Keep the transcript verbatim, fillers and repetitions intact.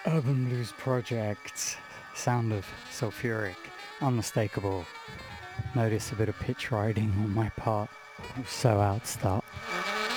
Urban Blues Project, sound of sulfuric, unmistakable. Notice a bit of pitch riding on my part. It was so outstart.